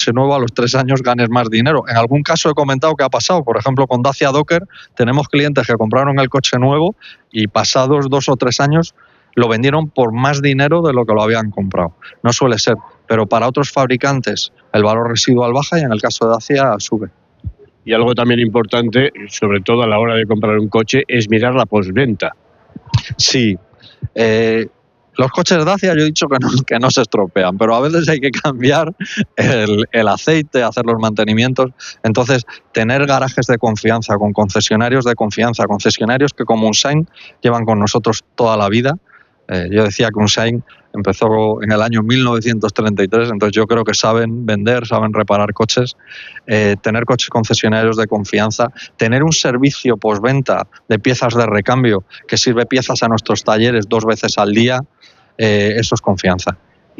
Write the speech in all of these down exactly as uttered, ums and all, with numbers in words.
coche nuevo a los tres años ganes más dinero. En algún caso he comentado que ha pasado, por ejemplo con Dacia Docker tenemos clientes que compraron el coche nuevo y pasados dos o tres años lo vendieron por más dinero de lo que lo habían comprado. No suele ser, pero para otros fabricantes el valor residual baja y en el caso de Dacia sube. Y algo también importante, sobre todo a la hora de comprar un coche, es mirar la postventa. Sí, eh, los coches Dacia yo he dicho que no, que no se estropean, pero a veces hay que cambiar el, el aceite, hacer los mantenimientos. Entonces, tener garajes de confianza, con concesionarios de confianza, concesionarios que como Unsign llevan con nosotros toda la vida. Eh, yo decía que Unsign empezó en el año mil novecientos treinta y tres, entonces yo creo que saben vender, saben reparar coches, eh, tener coches concesionarios de confianza, tener un servicio postventa de piezas de recambio que sirve piezas a nuestros talleres dos veces al día, eh, eso es confianza.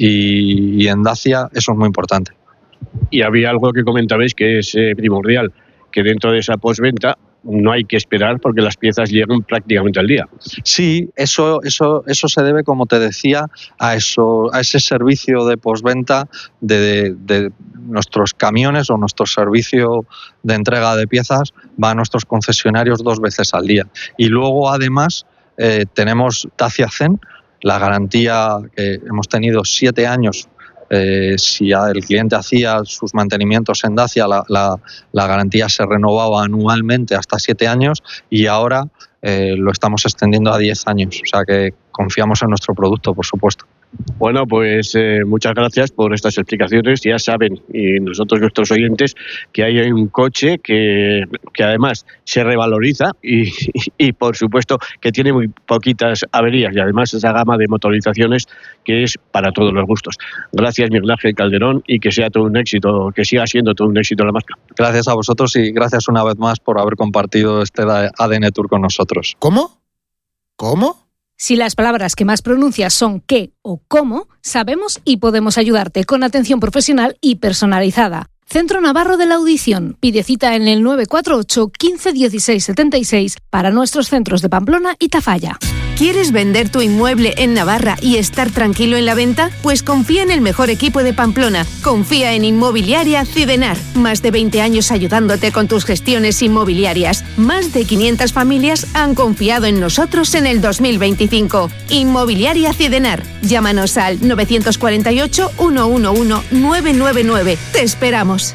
Y, y en Dacia eso es muy importante. Y había algo que comentabais que es eh, primordial, que dentro de esa postventa no hay que esperar porque las piezas llegan prácticamente al día. Sí, eso, eso, eso se debe, como te decía, a, eso, a ese servicio de postventa de, de, de nuestros camiones o nuestro servicio de entrega de piezas va a nuestros concesionarios dos veces al día. Y luego, además, eh, tenemos Dacia Zen, la garantía que hemos tenido siete años. Eh, si el cliente hacía sus mantenimientos en Dacia, la, la, la garantía se renovaba anualmente hasta siete años y ahora eh, lo estamos extendiendo a diez años. O sea que confiamos en nuestro producto, por supuesto. Bueno, pues eh, muchas gracias por estas explicaciones. Ya saben, y nosotros nuestros oyentes, que hay un coche que, que además se revaloriza y, y, y por supuesto que tiene muy poquitas averías y además esa gama de motorizaciones que es para todos los gustos. Gracias, Miguel Ángel Calderón, y que sea todo un éxito, que siga siendo todo un éxito la marca. Gracias a vosotros y gracias una vez más por haber compartido este A D N Tour con nosotros. ¿Cómo? ¿Cómo? Si las palabras que más pronuncias son qué o cómo, sabemos y podemos ayudarte con atención profesional y personalizada. Centro Navarro de la Audición. Pide cita en el nueve cuatro ocho, quince, dieciséis, setenta y seis para nuestros centros de Pamplona y Tafalla. ¿Quieres vender tu inmueble en Navarra y estar tranquilo en la venta? Pues confía en el mejor equipo de Pamplona. Confía en Inmobiliaria Cidenar. Más de veinte años ayudándote con tus gestiones inmobiliarias. Más de quinientas familias han confiado en nosotros en el dos mil veinticinco. Inmobiliaria Cidenar. Llámanos al nueve cuatro ocho, uno uno uno, nueve nueve nueve. Te esperamos.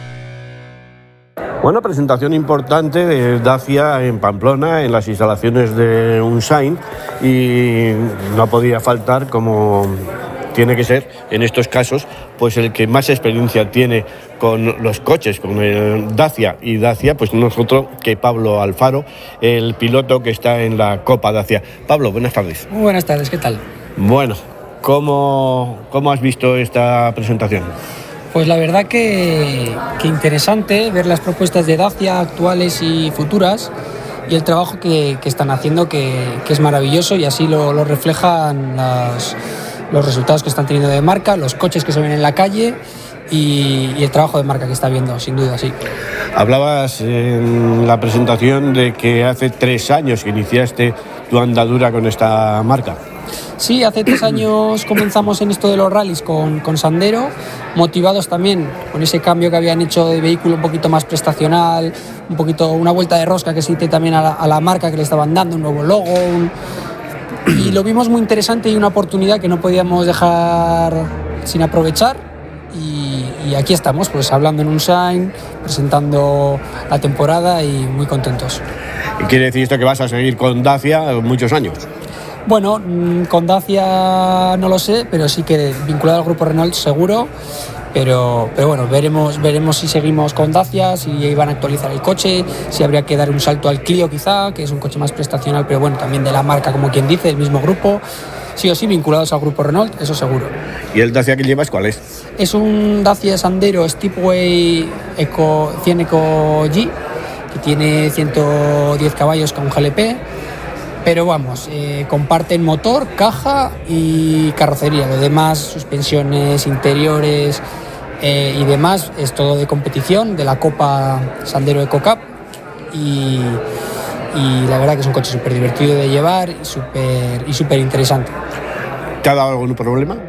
Bueno, presentación importante de Dacia en Pamplona, en las instalaciones de Unsign, y no podía faltar, como tiene que ser en estos casos, pues el que más experiencia tiene con los coches, con el Dacia y Dacia, pues no es otro que Pablo Alfaro, el piloto que está en la Copa Dacia. Pablo, buenas tardes. Muy buenas tardes, ¿qué tal? Bueno, ¿cómo, cómo has visto esta presentación? Pues la verdad que, que interesante ver las propuestas de Dacia actuales y futuras y el trabajo que, que están haciendo, que, que es maravilloso, y así lo, lo reflejan las, los resultados que están teniendo de marca, los coches que se ven en la calle y, y el trabajo de marca que está viendo, sin duda, sí. Hablabas en la presentación de que hace tres años que iniciaste tu andadura con esta marca. Sí, hace tres años comenzamos en esto de los rallies con, con Sandero, motivados también con ese cambio que habían hecho de vehículo un poquito más prestacional, un poquito una vuelta de rosca que siente también a la, a la marca que le estaban dando, un nuevo logo, un... y lo vimos muy interesante y una oportunidad que no podíamos dejar sin aprovechar, y, y aquí estamos, pues hablando en Unsign, presentando la temporada y muy contentos. ¿Y quiere decir esto que vas a seguir con Dacia muchos años? Bueno, con Dacia no lo sé, pero sí que vinculado al grupo Renault seguro, pero, pero bueno, veremos, veremos si seguimos con Dacia, si van a actualizar el coche, si habría que dar un salto al Clio quizá, que es un coche más prestacional, pero bueno, también de la marca, como quien dice, el mismo grupo, sí o sí vinculados al grupo Renault, eso seguro. ¿Y el Dacia que llevas cuál es? Es un Dacia Sandero Stepway Eco, cien Eco G, que tiene ciento diez caballos con G L P. Pero vamos, eh, comparten motor, caja y carrocería. Lo demás, suspensiones, interiores eh, y demás, es todo de competición, de la Copa Sandero Eco Cup. Y, y la verdad que es un coche súper divertido de llevar y súper y súper interesante. ¿Te ha dado algún problema?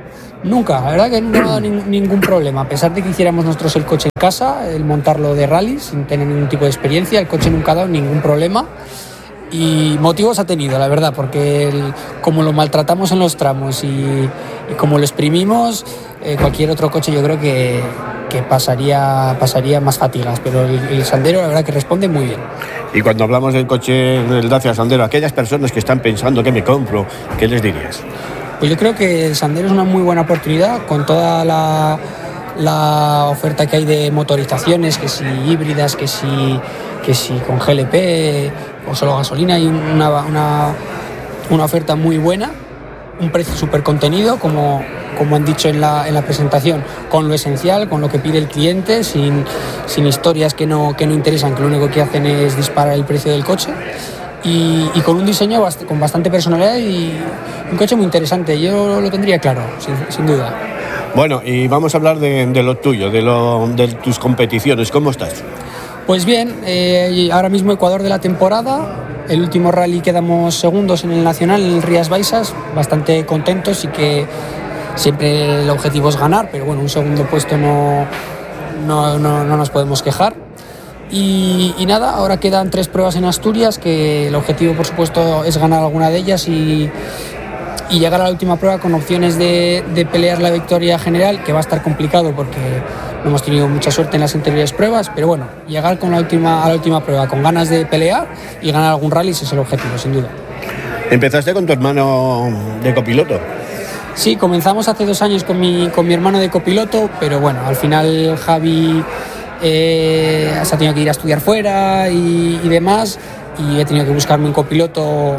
Nunca, la verdad que nunca me ha dado ning- ningún problema. A pesar de que hiciéramos nosotros el coche en casa, el montarlo de rally sin tener ningún tipo de experiencia, el coche nunca ha dado ningún problema. Y motivos ha tenido, la verdad, porque el, como lo maltratamos en los tramos y, y como lo exprimimos, eh, cualquier otro coche yo creo que, que pasaría, pasaría más fatigas. Pero el, el Sandero la verdad que responde muy bien. Y cuando hablamos del coche del Dacia Sandero, aquellas personas que están pensando que me compro, ¿qué les dirías? Pues yo creo que el Sandero es una muy buena oportunidad con toda la, la oferta que hay de motorizaciones, que si híbridas, que si, que si con G L P o solo gasolina. Hay una, una, una oferta muy buena, un precio súper contenido, como, como han dicho en la, en la presentación, con lo esencial, con lo que pide el cliente, sin, sin historias que no, que no interesan, que lo único que hacen es disparar el precio del coche. Y, y con un diseño bast- con bastante personalidad y un coche muy interesante. Yo lo tendría claro, sin, sin duda. Bueno, y vamos a hablar de, de lo tuyo, de, lo, de tus competiciones. ¿Cómo estás? Pues bien, eh, ahora mismo Ecuador de la temporada. El último rally quedamos segundos en el Nacional, en el Rías Baixas, bastante contentos y que siempre el objetivo es ganar, pero bueno, un segundo puesto no, no, no, no nos podemos quejar. Y, y nada, ahora quedan tres pruebas en Asturias, que el objetivo por supuesto es ganar alguna de ellas y, y llegar a la última prueba con opciones de, de pelear la victoria general, que va a estar complicado porque no hemos tenido mucha suerte en las anteriores pruebas, pero bueno, llegar con la última, a la última prueba con ganas de pelear y ganar algún rally, ese es el objetivo, sin duda. Empezaste con tu hermano de copiloto. Sí, comenzamos hace dos años con mi, con mi hermano de copiloto, pero bueno, al final Javi eh, se ha tenido que ir a estudiar fuera y, y demás, y he tenido que buscarme un copiloto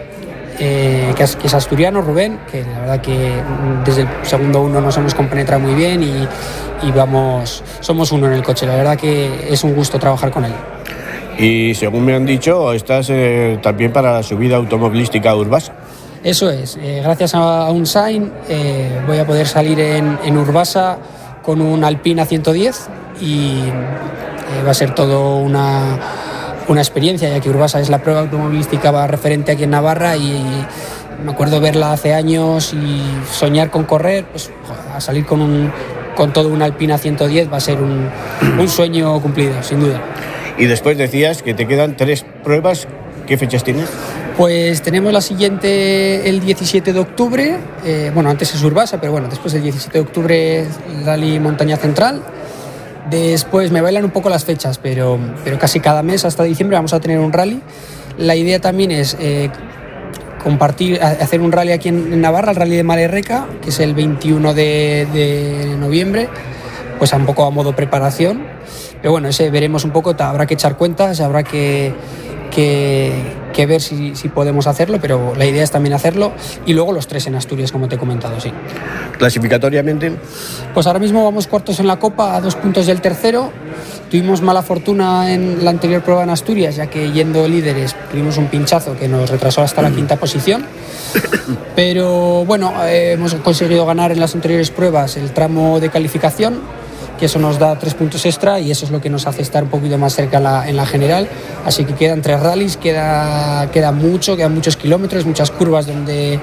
eh, que, es, que es asturiano, Rubén, que la verdad que desde el segundo uno nos hemos compenetrado muy bien y, y vamos, somos uno en el coche, la verdad que es un gusto trabajar con él. Y según me han dicho, estás eh, también para la subida automovilística a Urbasa. Eso es, eh, gracias a Unsign eh, voy a poder salir en, en Urbasa con un Alpina ciento diez y eh, va a ser todo una, una experiencia, ya que Urbasa es la prueba automovilística más referente aquí en Navarra y, y me acuerdo verla hace años y soñar con correr, pues a salir con, un, con todo un Alpina ciento diez va a ser un, un sueño cumplido, sin duda. Y después decías que te quedan tres pruebas. ¿Qué fechas tienes? Pues tenemos la siguiente el diecisiete de octubre, eh, bueno, antes es Urbasa, pero bueno, después el diecisiete de octubre Rally Montaña Central. Después me bailan un poco las fechas, pero, pero casi cada mes hasta diciembre vamos a tener un rally. La idea también es eh, compartir, hacer un rally aquí en, en Navarra, el rally de Malerreca, que es el veintiuno de, de noviembre, pues un poco a modo preparación. Pero bueno, ese veremos un poco, habrá que echar cuentas, habrá que... Que, que ver si, si podemos hacerlo, pero la idea es también hacerlo y luego los tres en Asturias, como te he comentado, sí. Clasificatoriamente, pues ahora mismo vamos cuartos en la Copa, a dos puntos del tercero. Tuvimos mala fortuna en la anterior prueba en Asturias, ya que yendo líderes tuvimos un pinchazo que nos retrasó hasta la quinta posición, pero bueno, eh, hemos conseguido ganar en las anteriores pruebas el tramo de calificación, que eso nos da tres puntos extra y eso es lo que nos hace estar un poquito más cerca en la, en la general. Así que quedan tres rallies, queda, queda mucho, quedan muchos kilómetros, muchas curvas donde,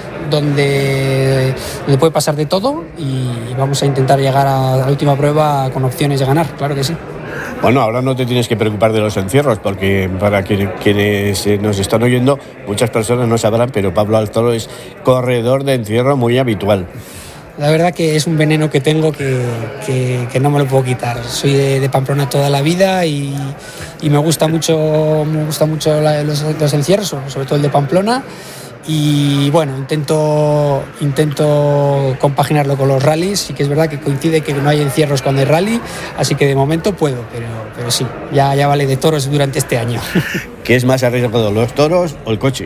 donde, donde puede pasar de todo y vamos a intentar llegar a la última prueba con opciones de ganar, claro que sí. Bueno, ahora no te tienes que preocupar de los encierros, porque para quienes nos están oyendo, muchas personas no sabrán, pero Pablo Alzoro es corredor de encierro muy habitual. La verdad que es un veneno que tengo que, que, que no me lo puedo quitar. Soy de, de Pamplona toda la vida y, y me gusta mucho, me gusta mucho la, los, los encierros, sobre todo el de Pamplona. Y bueno, intento, intento compaginarlo con los rallies. Sí que es verdad que coincide que no hay encierros cuando hay rally, así que de momento puedo, pero, pero sí, ya, ya vale de toros durante este año. ¿Qué es más arriesgado, los toros o el coche?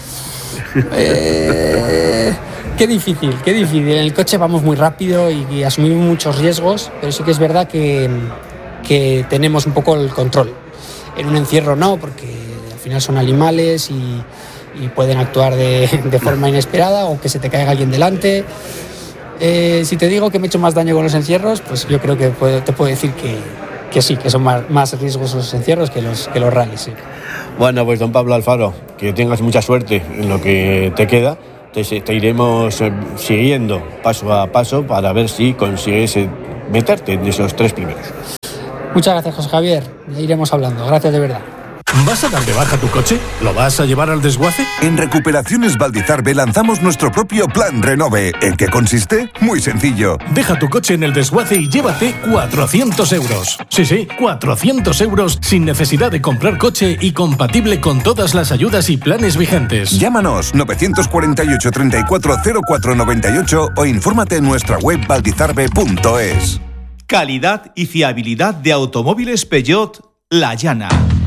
Eh... Qué difícil, qué difícil. En el coche vamos muy rápido y, y asumimos muchos riesgos, pero sí que es verdad que, que tenemos un poco el control. En un encierro no, porque al final son animales y, y pueden actuar de, de forma inesperada o que se te caiga alguien delante. Eh, si te digo que me he hecho más daño con los encierros, pues yo creo que puedo, te puedo decir que, que sí, que son más, más riesgosos los encierros que los, que los rallies. Sí. Bueno, pues don Pablo Alfaro, que tengas mucha suerte en lo que te queda te, te iremos eh, siguiendo paso a paso para ver si consigues eh, meterte en esos tres primeros. Muchas gracias, José Javier. Ya iremos hablando. Gracias de verdad. ¿Vas a dar de baja tu coche? ¿Lo vas a llevar al desguace? En Recuperaciones Valdizarbe lanzamos nuestro propio Plan Renove. ¿En qué consiste? Muy sencillo. Deja tu coche en el desguace y llévate cuatrocientos euros. Sí, sí, cuatrocientos euros sin necesidad de comprar coche y compatible con todas las ayudas y planes vigentes. Llámanos nueve cuatro ocho, treinta y cuatro, cero cuatro noventa y ocho o infórmate en nuestra web valdizarbe punto es. Calidad y fiabilidad de automóviles Peugeot La Llana.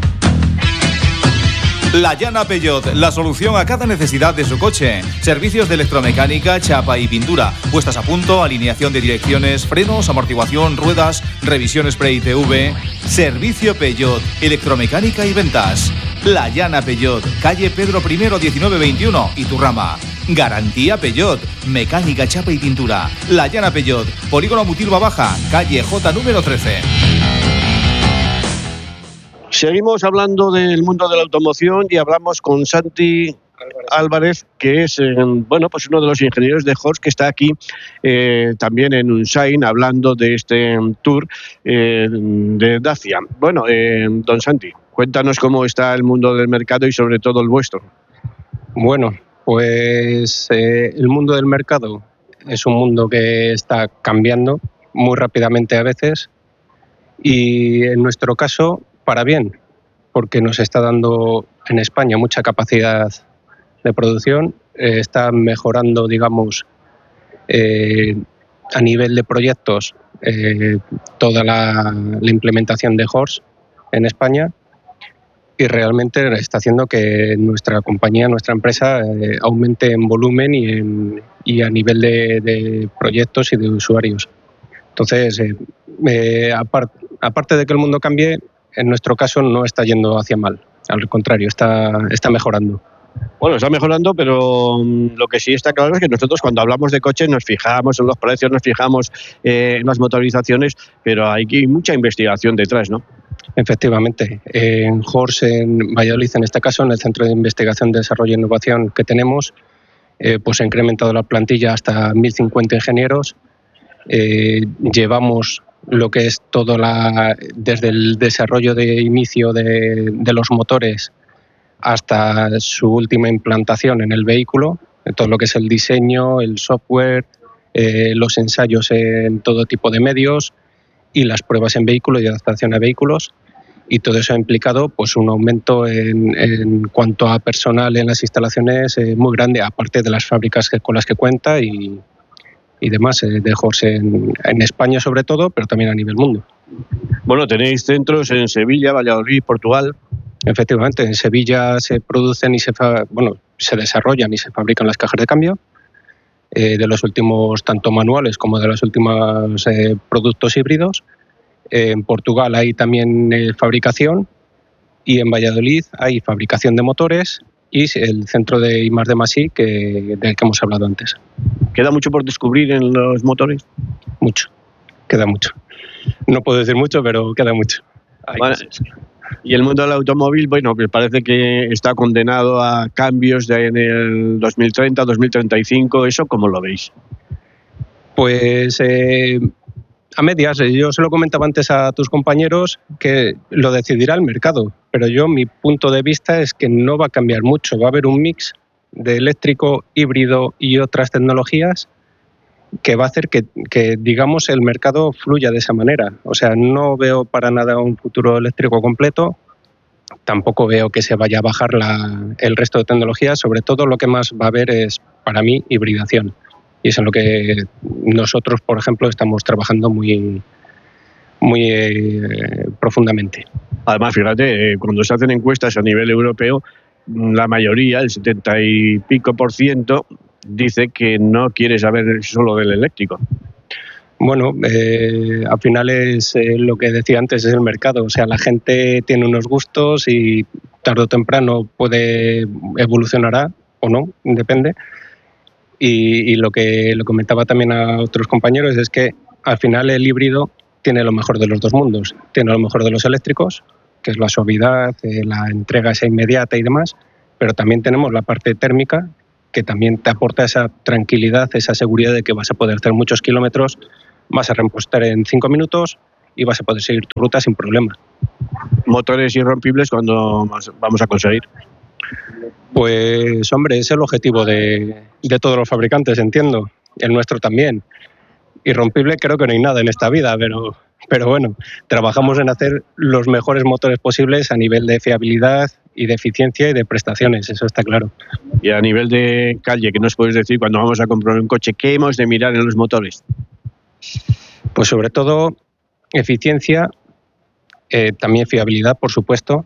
La Llana Peugeot, la solución a cada necesidad de su coche. Servicios de electromecánica, chapa y pintura, puestas a punto, alineación de direcciones, frenos, amortiguación, ruedas, revisión spray I T V. Servicio Peugeot, electromecánica y ventas. La Llana Peugeot, calle Pedro I, diecinueve veintiuno, Iturrama. Garantía Peugeot, mecánica, chapa y pintura. La Llana Peugeot, Polígono Mutilva Baja, calle J número trece. Seguimos hablando del mundo de la automoción y hablamos con Santi Álvarez, que es eh, bueno, pues uno de los ingenieros de Horse que está aquí eh, también en Unshine hablando de este tour eh, de Dacia. Bueno, eh, don Santi, cuéntanos cómo está el mundo del mercado y sobre todo el vuestro. Bueno, pues eh, el mundo del mercado es un mundo que está cambiando muy rápidamente a veces y en nuestro caso para bien, porque nos está dando en España mucha capacidad de producción, eh, está mejorando, digamos, eh, a nivel de proyectos eh, toda la, la implementación de Horse en España y realmente está haciendo que nuestra compañía, nuestra empresa eh, aumente en volumen y, en, y a nivel de, de proyectos y de usuarios. Entonces, eh, eh, apart, aparte de que el mundo cambie, en nuestro caso no está yendo hacia mal, al contrario, está, está mejorando. Bueno, está mejorando, pero lo que sí está claro es que nosotros cuando hablamos de coches nos fijamos en los precios, nos fijamos eh, en las motorizaciones, pero hay mucha investigación detrás, ¿no? Efectivamente. En Horse, en Valladolid, en este caso, en el Centro de Investigación, Desarrollo e Innovación que tenemos, eh, pues ha incrementado la plantilla hasta mil cincuenta ingenieros. Eh, llevamos lo que es todo la desde el desarrollo de inicio de, de los motores hasta su última implantación en el vehículo, todo lo que es el diseño, el software, eh, los ensayos en todo tipo de medios y las pruebas en vehículo y adaptación a vehículos, y todo eso ha implicado pues un aumento en, en cuanto a personal en las instalaciones eh, muy grande, aparte de las fábricas que, con las que cuenta y y demás, eh, de Horse en, en España sobre todo, pero también a nivel mundo. Bueno, tenéis centros en Sevilla, Valladolid, Portugal. Efectivamente, en Sevilla se producen y se, fa, bueno, se desarrollan y se fabrican las cajas de cambio, eh, de los últimos tanto manuales como de los últimos eh, productos híbridos. Eh, en Portugal hay también eh, fabricación y en Valladolid hay fabricación de motores y el centro de I más D más I que, del que hemos hablado antes. ¿Queda mucho por descubrir en los motores? Mucho, queda mucho. No puedo decir mucho, pero queda mucho. Bueno, y el mundo del automóvil, bueno, pues parece que está condenado a cambios de en el dos mil treinta, dos mil treinta y cinco. ¿Eso cómo lo veis? Pues eh, a medias. Yo se lo comentaba antes a tus compañeros que lo decidirá el mercado, pero yo mi punto de vista es que no va a cambiar mucho. Va a haber un mix de eléctrico, híbrido y otras tecnologías que va a hacer que, que, digamos, el mercado fluya de esa manera. O sea, no veo para nada un futuro eléctrico completo, tampoco veo que se vaya a bajar la, el resto de tecnologías, sobre todo lo que más va a haber es, para mí, hibridación. Y es en lo que nosotros, por ejemplo, estamos trabajando muy, muy eh, profundamente. Además, fíjate, eh, cuando se hacen encuestas a nivel europeo, la mayoría, el setenta y pico por ciento, dice que no quiere saber solo del eléctrico. Bueno, eh, al final es eh, lo que decía antes, es el mercado. O sea, la gente tiene unos gustos y tarde o temprano puede evolucionará o no, depende. Y, y lo que lo comentaba también a otros compañeros es que al final el híbrido tiene lo mejor de los dos mundos. Tiene lo mejor de los eléctricos, que es la suavidad, eh, la entrega esa inmediata y demás, pero también tenemos la parte térmica, que también te aporta esa tranquilidad, esa seguridad de que vas a poder hacer muchos kilómetros, vas a repostar en cinco minutos y vas a poder seguir tu ruta sin problema. Motores irrompibles, ¿cuándo vamos a conseguir? Pues hombre, es el objetivo de, de todos los fabricantes, entiendo, el nuestro también. Irrompible creo que no hay nada en esta vida, pero, pero bueno, trabajamos en hacer los mejores motores posibles a nivel de fiabilidad y de eficiencia y de prestaciones, eso está claro. Y a nivel de calle, ¿qué nos puedes decir cuando vamos a comprar un coche? ¿Qué hemos de mirar en los motores? Pues sobre todo eficiencia, eh, también fiabilidad, por supuesto,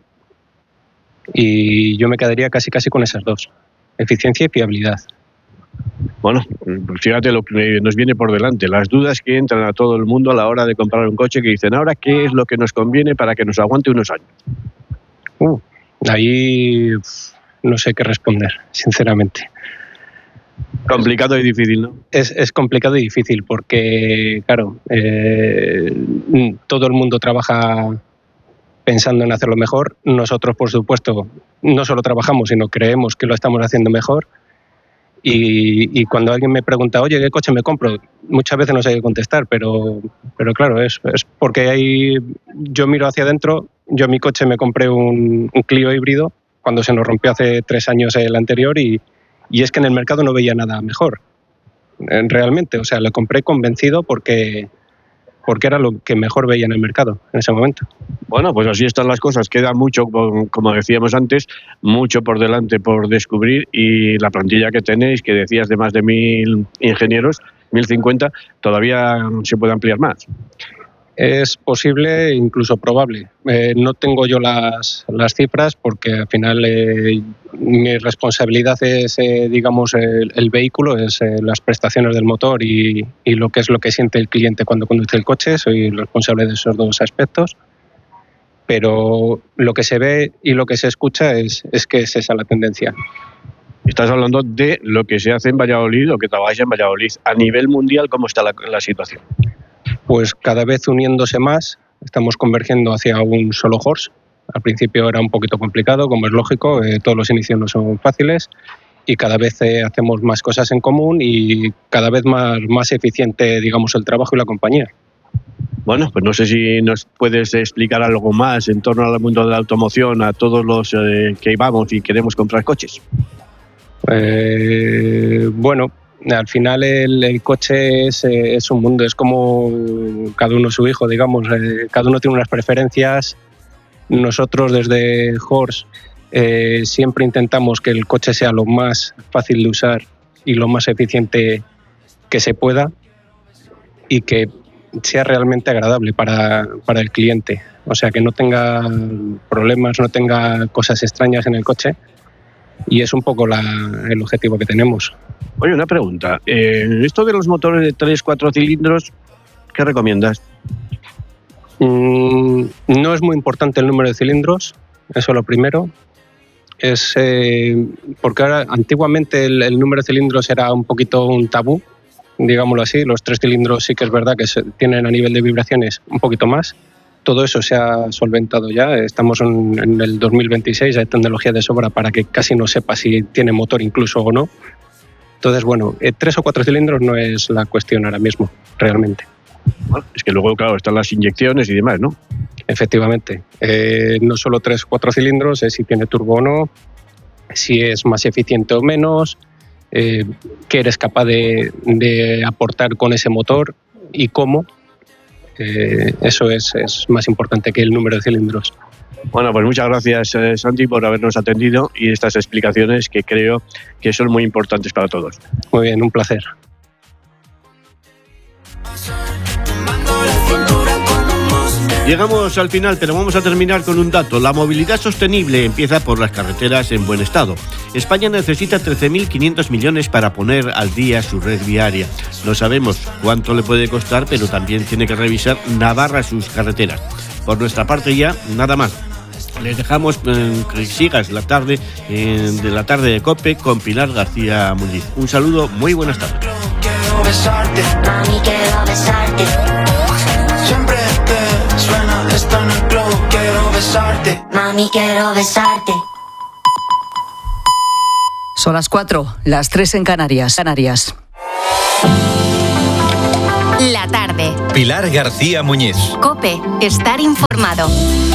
y yo me quedaría casi casi con esas dos, eficiencia y fiabilidad. Bueno, fíjate lo que nos viene por delante, las dudas que entran a todo el mundo a la hora de comprar un coche, que dicen, ahora, ¿qué es lo que nos conviene para que nos aguante unos años? Uh, ahí uf, no sé qué responder, sinceramente. Complicado y difícil, ¿no? Es, es complicado y difícil porque, claro, eh, todo el mundo trabaja pensando en hacerlo mejor. Nosotros, por supuesto, no solo trabajamos, sino creemos que lo estamos haciendo mejor. Y, y cuando alguien me pregunta, oye, ¿qué coche me compro? Muchas veces no sé qué contestar, pero, pero claro, es, es porque hay, yo miro hacia adentro. Yo en mi coche me compré un, un Clio híbrido cuando se nos rompió hace tres años el anterior y, y es que en el mercado no veía nada mejor, realmente. O sea, lo compré convencido porque, porque era lo que mejor veía en el mercado en ese momento. Bueno, pues así están las cosas. Queda mucho, como decíamos antes, mucho por delante por descubrir, y la plantilla que tenéis, que decías de más de mil ingenieros, mil cincuenta, todavía se puede ampliar más. Es posible, incluso probable. Eh, no tengo yo las, las cifras porque al final eh, mi responsabilidad es, eh, digamos, el, el vehículo, es eh, las prestaciones del motor y, y lo que es lo que siente el cliente cuando conduce el coche. Soy responsable de esos dos aspectos. Pero lo que se ve y lo que se escucha es, es que es esa la tendencia. Estás hablando de lo que se hace en Valladolid, o que trabajáis en Valladolid. A nivel mundial, ¿cómo está la, la situación? Pues cada vez uniéndose más, estamos convergiendo hacia un solo horse. Al principio era un poquito complicado, como es lógico, eh, todos los inicios no son fáciles, y cada vez eh, hacemos más cosas en común y cada vez más, más eficiente, digamos, el trabajo y la compañía. Bueno, pues no sé si nos puedes explicar algo más en torno al mundo de la automoción, a todos los eh, que vamos y queremos comprar coches. Eh, bueno, al final el, el coche es, eh, es un mundo, es como cada uno su hijo, digamos, eh, cada uno tiene unas preferencias. Nosotros desde Horse eh, siempre intentamos que el coche sea lo más fácil de usar y lo más eficiente que se pueda, y que sea realmente agradable para, para el cliente, o sea, que no tenga problemas, no tenga cosas extrañas en el coche, y es un poco la, el objetivo que tenemos. Oye, una pregunta, eh, esto de los motores de tres, cuatro cilindros, ¿qué recomiendas? Mm, no es muy importante el número de cilindros, eso es lo primero. Es eh, porque ahora, antiguamente el, el número de cilindros era un poquito un tabú, digámoslo así. Los tres cilindros sí que es verdad que se, tienen a nivel de vibraciones un poquito más. Todo eso se ha solventado ya. Estamos en, en el dos mil veintiséis, hay tecnología de sobra para que casi no sepa si tiene motor incluso o no. Entonces, bueno, eh, tres o cuatro cilindros no es la cuestión ahora mismo, realmente. Bueno, es que luego, claro, están las inyecciones y demás, ¿no? Efectivamente. Eh, no solo tres o cuatro cilindros, es si tiene turbo o no, si es más eficiente o menos, eh, qué eres capaz de, de aportar con ese motor y cómo. Eh, eso es, es más importante que el número de cilindros. Bueno, pues muchas gracias, eh, Santi, por habernos atendido y estas explicaciones que creo que son muy importantes para todos. Muy bien, un placer. Llegamos al final, pero vamos a terminar con un dato. La movilidad sostenible empieza por las carreteras en buen estado. España necesita trece mil quinientos millones para poner al día su red viaria. No sabemos cuánto le puede costar, pero también tiene que revisar Navarra sus carreteras. Por nuestra parte ya, nada más. Les dejamos eh, que sigas la tarde eh, de la tarde de COPE con Pilar García Muñiz. Un saludo, muy buenas tardes. Quiero besarte, mami, quiero besarte. Siempre que suena esto en el club, quiero besarte. Mami, quiero besarte. Son las cuatro, las tres en Canarias. Canarias. La tarde. Pilar García Muñiz. COPE. Estar informado.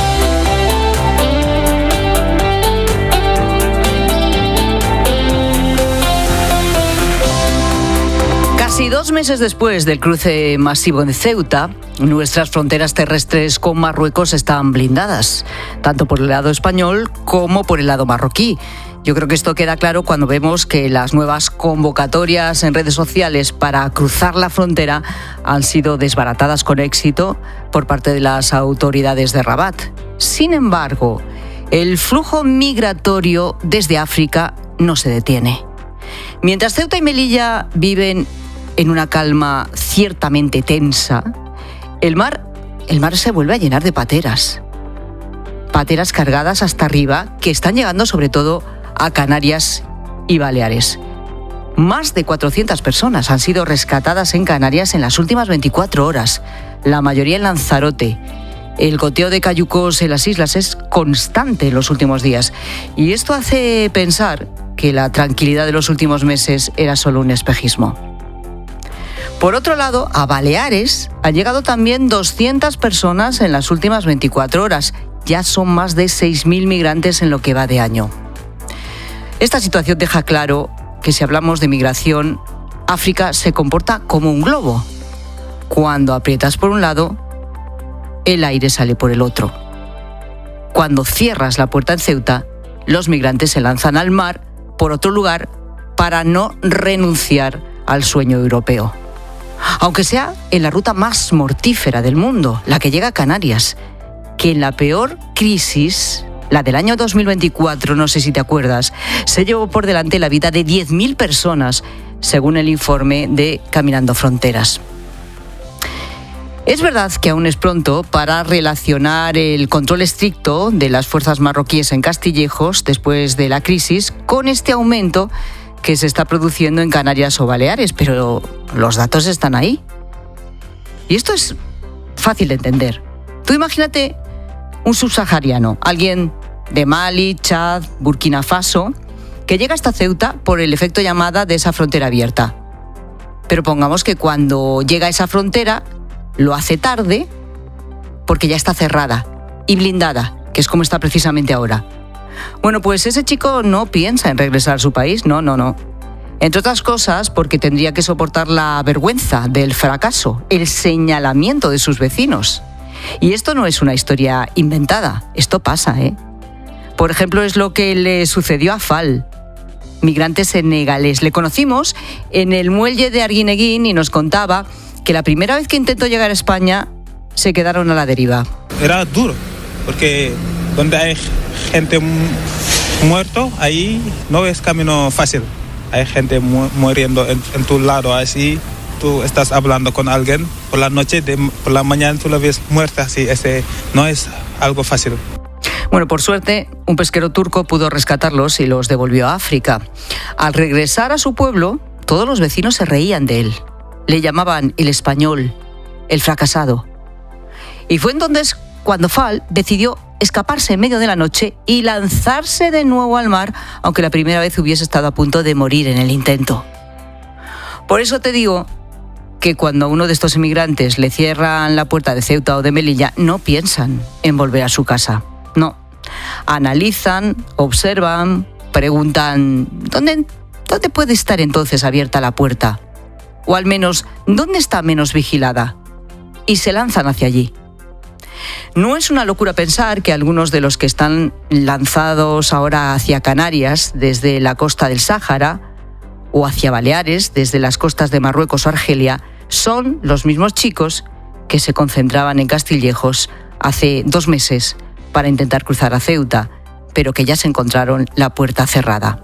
Casi dos meses después del cruce masivo en Ceuta, nuestras fronteras terrestres con Marruecos están blindadas, tanto por el lado español como por el lado marroquí. Yo creo que esto queda claro cuando vemos que las nuevas convocatorias en redes sociales para cruzar la frontera han sido desbaratadas con éxito por parte de las autoridades de Rabat. Sin embargo, el flujo migratorio desde África no se detiene. Mientras Ceuta y Melilla viven en una calma ciertamente tensa, el mar, el mar se vuelve a llenar de pateras. Pateras cargadas hasta arriba que están llegando sobre todo a Canarias y Baleares. Más de cuatrocientas personas han sido rescatadas en Canarias en las últimas veinticuatro horas, la mayoría en Lanzarote. El goteo de cayucos en las islas es constante en los últimos días y esto hace pensar que la tranquilidad de los últimos meses era solo un espejismo. Por otro lado, a Baleares han llegado también doscientas personas en las últimas veinticuatro horas. Ya son más de seis mil migrantes en lo que va de año. Esta situación deja claro que si hablamos de migración, África se comporta como un globo. Cuando aprietas por un lado, el aire sale por el otro. Cuando cierras la puerta en Ceuta, los migrantes se lanzan al mar por otro lugar para no renunciar al sueño europeo. Aunque sea en la ruta más mortífera del mundo, la que llega a Canarias, que en la peor crisis, la del año dos mil veinticuatro, no sé si te acuerdas, se llevó por delante la vida de diez mil personas, según el informe de Caminando Fronteras. Es verdad que aún es pronto para relacionar el control estricto de las fuerzas marroquíes en Castillejos después de la crisis con este aumento que se está produciendo en Canarias o Baleares, pero los datos están ahí. Y esto es fácil de entender. Tú imagínate un subsahariano, alguien de Mali, Chad, Burkina Faso, que llega hasta Ceuta por el efecto llamada de esa frontera abierta. Pero pongamos que cuando llega a esa frontera lo hace tarde porque ya está cerrada y blindada, que es como está precisamente ahora. Bueno, pues ese chico no piensa en regresar a su país, no, no, no. Entre otras cosas, porque tendría que soportar la vergüenza del fracaso, el señalamiento de sus vecinos. Y esto no es una historia inventada, esto pasa, ¿eh? Por ejemplo, es lo que le sucedió a Fal, migrante senegalés. Le conocimos en el muelle de Arguineguín y nos contaba que la primera vez que intentó llegar a España se quedaron a la deriva. Era duro, porque donde hay gente muerto, ahí no es camino fácil. Hay gente mu- muriendo en, en tu lado, así tú estás hablando con alguien por la noche, de, por la mañana tú la ves muerta, así ese no es algo fácil. Bueno, por suerte, un pesquero turco pudo rescatarlos y los devolvió a África. Al regresar a su pueblo, todos los vecinos se reían de él. Le llamaban el español, el fracasado. Y fue entonces cuando Fal decidió escaparse en medio de la noche y lanzarse de nuevo al mar, aunque la primera vez hubiese estado a punto de morir en el intento. Por eso te digo que cuando a uno de estos inmigrantes le cierran la puerta de Ceuta o de Melilla, no piensan en volver a su casa. No. Analizan, observan, preguntan ¿dónde, dónde puede estar entonces abierta la puerta? O al menos, ¿dónde está menos vigilada? Y se lanzan hacia allí. No es una locura pensar que algunos de los que están lanzados ahora hacia Canarias desde la costa del Sáhara o hacia Baleares desde las costas de Marruecos o Argelia son los mismos chicos que se concentraban en Castillejos hace dos meses para intentar cruzar a Ceuta, pero que ya se encontraron la puerta cerrada.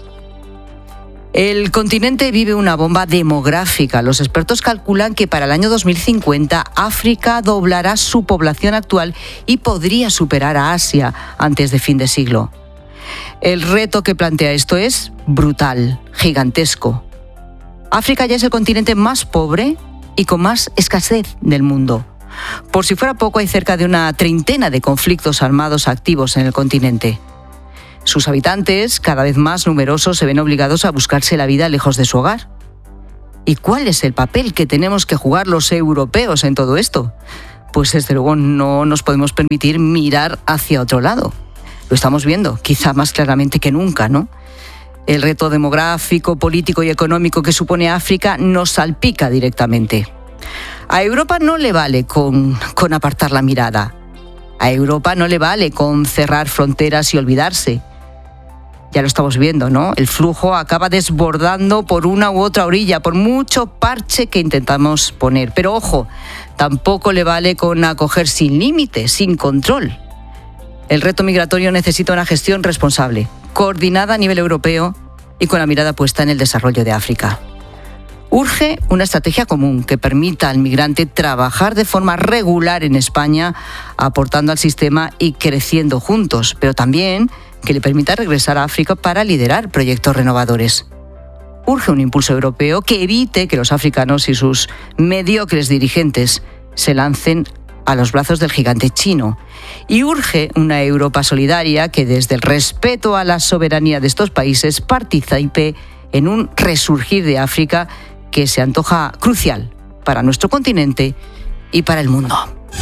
El continente vive una bomba demográfica. Los expertos calculan que para el año dos mil cincuenta África doblará su población actual y podría superar a Asia antes de fin de siglo. El reto que plantea esto es brutal, gigantesco. África ya es el continente más pobre y con más escasez del mundo. Por si fuera poco, hay cerca de una treintena de conflictos armados activos en el continente. Sus habitantes, cada vez más numerosos, se ven obligados a buscarse la vida lejos de su hogar. ¿Y cuál es el papel que tenemos que jugar los europeos en todo esto? Pues desde luego no nos podemos permitir mirar hacia otro lado. Lo estamos viendo, quizá más claramente que nunca, ¿no? El reto demográfico, político y económico que supone África nos salpica directamente. A Europa no le vale con, con apartar la mirada. A Europa no le vale con cerrar fronteras y olvidarse. Ya lo estamos viendo, ¿no? El flujo acaba desbordando por una u otra orilla, por mucho parche que intentamos poner. Pero ojo, tampoco le vale con acoger sin límites, sin control. El reto migratorio necesita una gestión responsable, coordinada a nivel europeo y con la mirada puesta en el desarrollo de África. Urge una estrategia común que permita al migrante trabajar de forma regular en España, aportando al sistema y creciendo juntos, pero también que le permita regresar a África para liderar proyectos renovadores. Urge un impulso europeo que evite que los africanos y sus mediocres dirigentes se lancen a los brazos del gigante chino. Y urge una Europa solidaria que desde el respeto a la soberanía de estos países participe en un resurgir de África que se antoja crucial para nuestro continente y para el mundo.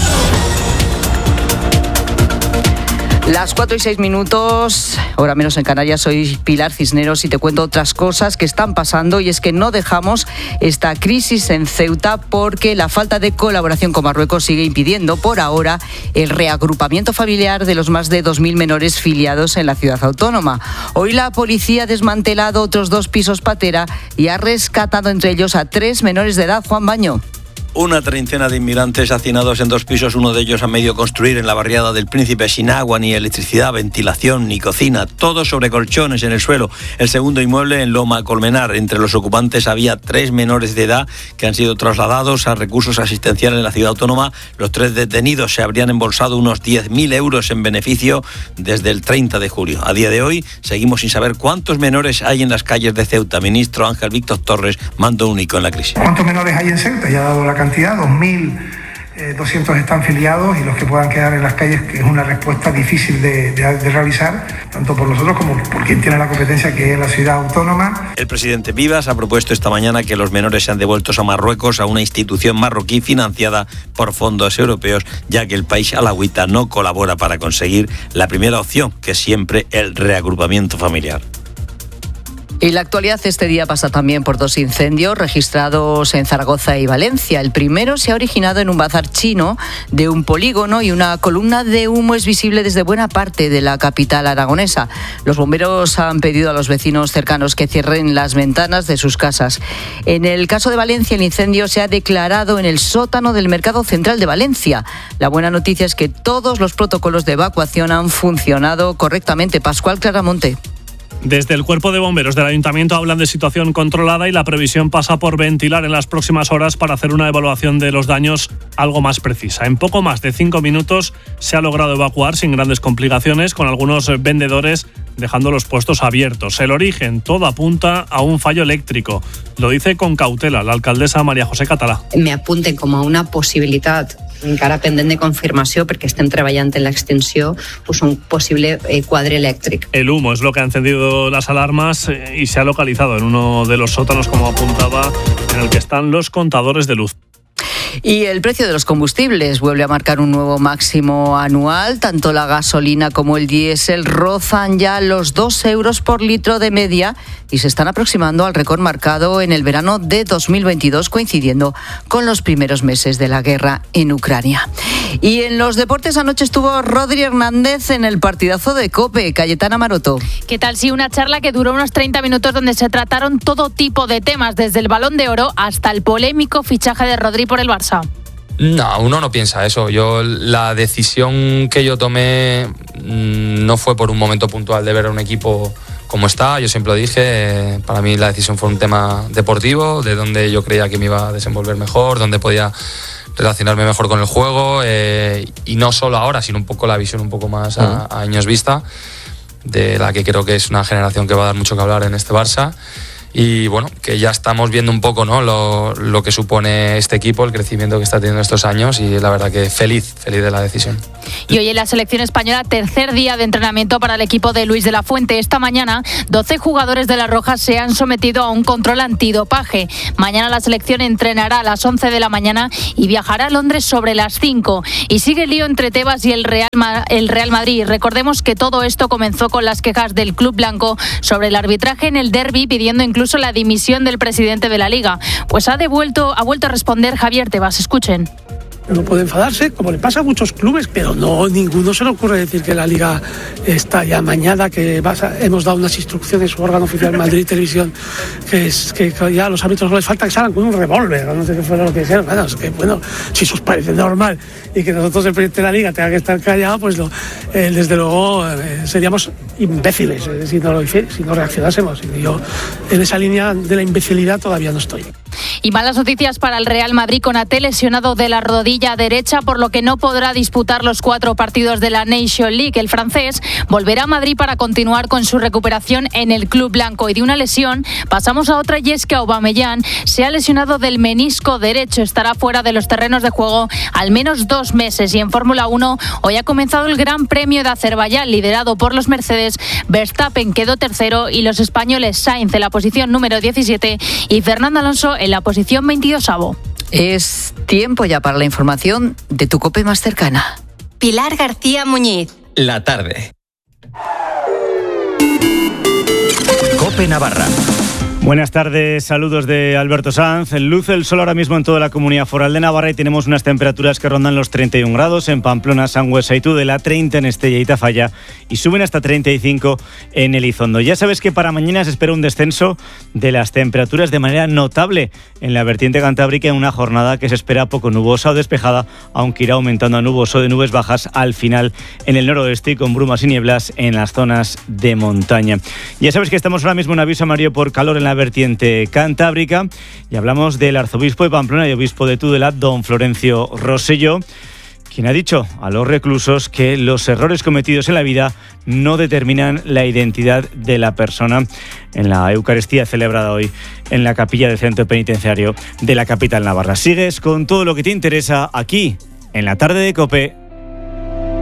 Las cuatro y seis minutos, hora menos en Canarias, soy Pilar Cisneros y te cuento otras cosas que están pasando, y es que no dejamos esta crisis en Ceuta porque la falta de colaboración con Marruecos sigue impidiendo por ahora el reagrupamiento familiar de los más de dos mil menores filiados en la ciudad autónoma. Hoy la policía ha desmantelado otros dos pisos patera y ha rescatado entre ellos a tres menores de edad. Juan Baño. Una treintena de inmigrantes hacinados en dos pisos, uno de ellos a medio construir en la barriada del Príncipe, sin agua, ni electricidad, ventilación, ni cocina, todo sobre colchones en el suelo. El segundo inmueble en Loma Colmenar. Entre los ocupantes había tres menores de edad que han sido trasladados a recursos asistenciales en la ciudad autónoma. Los tres detenidos se habrían embolsado unos diez mil euros en beneficio desde el treinta de julio. A día de hoy seguimos sin saber cuántos menores hay en las calles de Ceuta. Ministro Ángel Víctor Torres, mando único en la crisis. ¿Cuántos menores hay en Ceuta? Ya ha dado la cantidad, dos mil doscientos están filiados, y los que puedan quedar en las calles, que es una respuesta difícil de, de, de realizar, tanto por nosotros como por quien tiene la competencia, que es la ciudad autónoma. El presidente Vivas ha propuesto esta mañana que los menores sean devueltos a Marruecos, a una institución marroquí financiada por fondos europeos, ya que el país alauita no colabora para conseguir la primera opción, que es siempre el reagrupamiento familiar. Y la actualidad este día pasa también por dos incendios registrados en Zaragoza y Valencia. El primero se ha originado en un bazar chino de un polígono, y una columna de humo es visible desde buena parte de la capital aragonesa. Los bomberos han pedido a los vecinos cercanos que cierren las ventanas de sus casas. En el caso de Valencia, el incendio se ha declarado en el sótano del Mercado Central de Valencia. La buena noticia es que todos los protocolos de evacuación han funcionado correctamente. Pascual Claramonte. Desde el Cuerpo de Bomberos del Ayuntamiento hablan de situación controlada, y la previsión pasa por ventilar en las próximas horas para hacer una evaluación de los daños algo más precisa. En poco más de cinco minutos se ha logrado evacuar sin grandes complicaciones, con algunos vendedores dejando los puestos abiertos. El origen, todo apunta a un fallo eléctrico. Lo dice con cautela la alcaldesa María José Català. Me apunten com a una possibilitat encara pendent de confirmació, perquè estem treballant en l'extensió, pues un posible eh, quadre elèctric. El humo es lo que ha encendido las alarmas eh, y se ha localizado en uno de los sótanos, como apuntaba, en el que están los contadores de luz. Y el precio de los combustibles vuelve a marcar un nuevo máximo anual. Tanto la gasolina como el diésel rozan ya los dos euros por litro de media y se están aproximando al récord marcado en el verano de dos mil veintidós, coincidiendo con los primeros meses de la guerra en Ucrania. Y en los deportes, anoche estuvo Rodri Hernández en el partidazo de COPE. Cayetana Maroto. ¿Qué tal? Sí, una charla que duró unos treinta minutos, donde se trataron todo tipo de temas, desde el Balón de Oro hasta el polémico fichaje de Rodri por el Barça. No, uno no piensa eso. Yo la decisión que yo tomé mmm, no fue por un momento puntual de ver a un equipo como está. Yo siempre lo dije, para mí la decisión fue un tema deportivo, de donde yo creía que me iba a desenvolver mejor, donde podía relacionarme mejor con el juego, eh, y no solo ahora, sino un poco la visión un poco más a, a años vista, de la que creo que es una generación que va a dar mucho que hablar en este Barça. y bueno, que ya estamos viendo un poco, ¿no?, lo, lo que supone este equipo, el crecimiento que está teniendo estos años, y la verdad que feliz, feliz de la decisión. Y hoy en la selección española, tercer día de entrenamiento para el equipo de Luis de la Fuente. Esta mañana, doce jugadores de la Roja se han sometido a un control antidopaje. Mañana la selección entrenará a las once de la mañana y viajará a Londres sobre las cinco. Y sigue el lío entre Tebas y el Real, el Real Madrid. Recordemos que todo esto comenzó con las quejas del club blanco sobre el arbitraje en el derbi, pidiendo incluso la dimisión del presidente de la Liga. Pues ha devuelto, ha vuelto a responder Javier Tebas. Escuchen. Uno puede enfadarse, como le pasa a muchos clubes, pero no, ninguno se le ocurre decir que la Liga está ya mañana, que vas a, hemos dado unas instrucciones, su órgano oficial Madrid Televisión, que es que ya a los árbitros no les falta que salgan con un revólver, no sé qué fue lo que dijeron. Bueno, es que bueno, si eso os parece normal y que nosotros el presidente de la Liga tenga que estar callado, pues lo, eh, desde luego eh, seríamos imbéciles eh, si, no lo, si no reaccionásemos. Y yo en esa línea de la imbecilidad todavía no estoy. Y malas noticias para el Real Madrid, con Ate lesionado de la rodilla derecha, por lo que no podrá disputar los cuatro partidos de la Nation League. El francés volverá a Madrid para continuar con su recuperación en el club blanco. Y de una lesión pasamos a otra, y es que Aubameyang se ha lesionado del menisco derecho. Estará fuera de los terrenos de juego al menos dos meses. Y en Fórmula uno hoy ha comenzado el Gran Premio de Azerbaiyán, liderado por los Mercedes. Verstappen quedó tercero y los españoles Sainz en la posición número diecisiete y Fernando Alonso en la posición veintidosavo. Es tiempo ya para la información de tu COPE más cercana. Pilar García Muñiz. La tarde. COPE Navarra. Buenas tardes, saludos de Alberto Sanz. Luce el sol ahora mismo en toda la Comunidad Foral de Navarra y tenemos unas temperaturas que rondan los treinta y un grados en Pamplona, Sangüesa y Tudela, treinta en Estella y Tafalla y suben hasta treinta y cinco en Elizondo. Ya sabes que para mañana se espera un descenso de las temperaturas de manera notable en la vertiente cantábrica, en una jornada que se espera poco nubosa o despejada, aunque irá aumentando a nuboso de nubes bajas al final en el noroeste y con brumas y nieblas en las zonas de montaña. Ya sabes que estamos ahora mismo en aviso amarillo por calor en la vertiente cantábrica y hablamos del arzobispo de Pamplona y obispo de Tudela, don Florencio Rosselló, quien ha dicho a los reclusos que los errores cometidos en la vida no determinan la identidad de la persona, en la Eucaristía celebrada hoy en la capilla del centro penitenciario de la capital navarra. Sigues con todo lo que te interesa aquí en la tarde de COPE.